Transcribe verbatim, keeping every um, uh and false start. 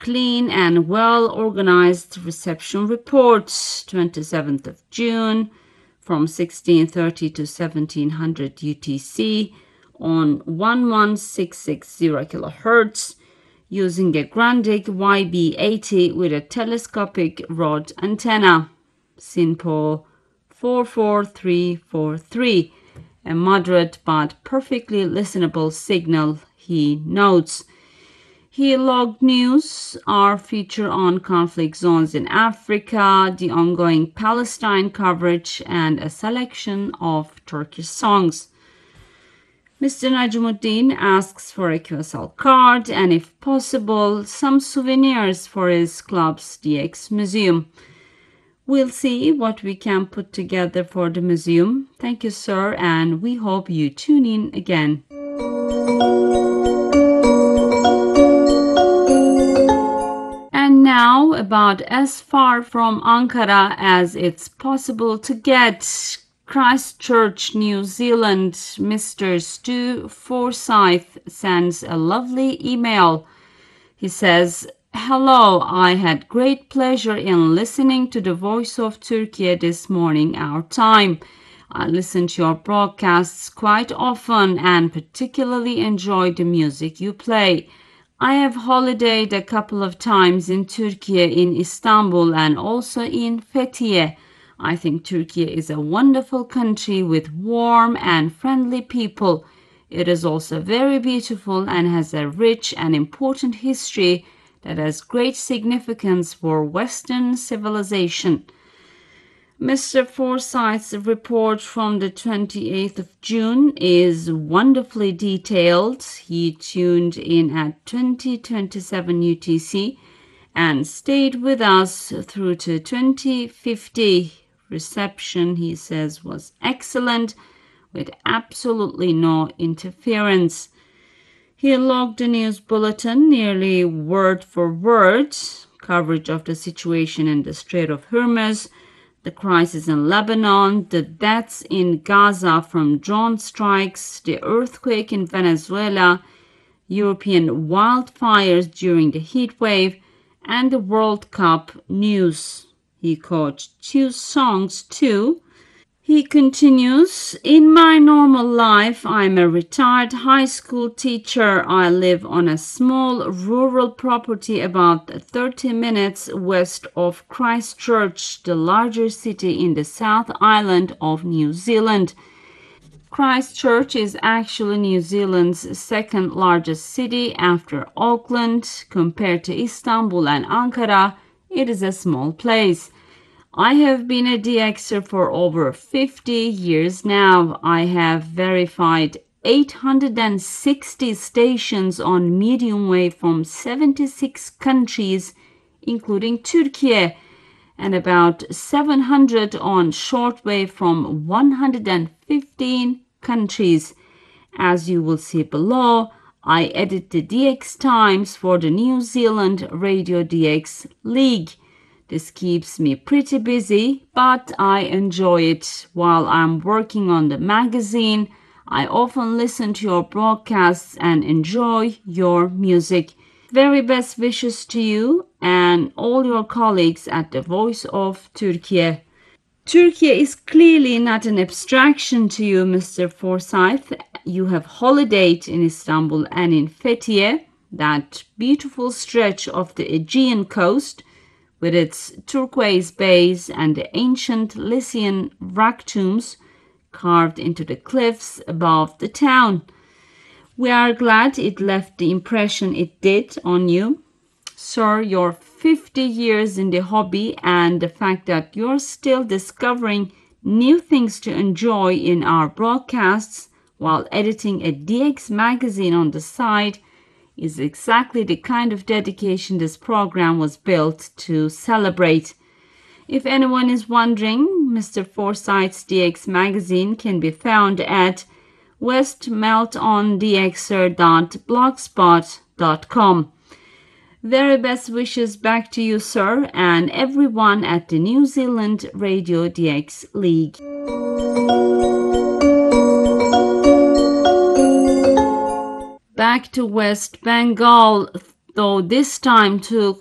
clean and well-organized reception report, twenty-seventh of June, from sixteen thirty to seventeen hundred U T C on one sixteen sixty kilohertz using a Grundig Y B eighty with a telescopic rod antenna, SINPO four four three four three, a moderate but perfectly listenable signal, he notes. He logged news, our feature on conflict zones in Africa, the ongoing Palestine coverage, and a selection of Turkish songs. Mister Najmuddin asks for a Q S L card and, if possible, some souvenirs for his club's D X museum. We'll see what we can put together for the museum. Thank you, sir, and we hope you tune in again. And now, about as far from Ankara as it's possible to get, Christchurch, New Zealand, Mister Stu Forsyth sends a lovely email. He says, "Hello, I had great pleasure in listening to the Voice of Turkey this morning, our time. I listen to your broadcasts quite often and particularly enjoy the music you play. I have holidayed a couple of times in Turkey, in Istanbul and also in Fethiye. I think Turkey is a wonderful country with warm and friendly people. It is also very beautiful and has a rich and important history that has great significance for Western civilization." Mister Forsyth's report from the twenty-eighth of June is wonderfully detailed. He tuned in at twenty twenty-seven U T C and stayed with us through to twenty fifty. Reception, he says, was excellent with absolutely no interference. He logged the news bulletin nearly word for word, coverage of the situation in the Strait of Hormuz, the crisis in Lebanon, the deaths in Gaza from drone strikes, the earthquake in Venezuela, European wildfires during the heat wave, and the World Cup news. He caught two songs too. He continues, "In my normal life, I'm a retired high school teacher. I live on a small rural property about thirty minutes west of Christchurch, the larger city in the South Island of New Zealand. Christchurch is actually New Zealand's second largest city after Auckland. Compared to Istanbul and Ankara, it is a small place. I have been a D Xer for over fifty years now. I have verified eight hundred sixty stations on medium wave from seventy-six countries, including Turkey, and about seven hundred on shortwave from one hundred fifteen countries. As you will see below, I edit the D X times for the New Zealand Radio D X League. This keeps me pretty busy, but I enjoy it. While I'm working on the magazine, I often listen to your broadcasts and enjoy your music. Very best wishes to you and all your colleagues at the Voice of Turkey." Turkey is clearly not an abstraction to you, Mister Forsyth. You have holidayed in Istanbul and in Fethiye, that beautiful stretch of the Aegean coast, with its turquoise bays and the ancient Lycian rock tombs carved into the cliffs above the town. We are glad it left the impression it did on you. Sir, your fifty years in the hobby and the fact that you're still discovering new things to enjoy in our broadcasts while editing a D X magazine on the side is exactly the kind of dedication this program was built to celebrate. If anyone is wondering, Mister Forsyth's D X magazine can be found at westmeltondxer dot blogspot dot com. Very best wishes back to you, sir, and everyone at the New Zealand Radio D X League. Back to West Bengal. though this time took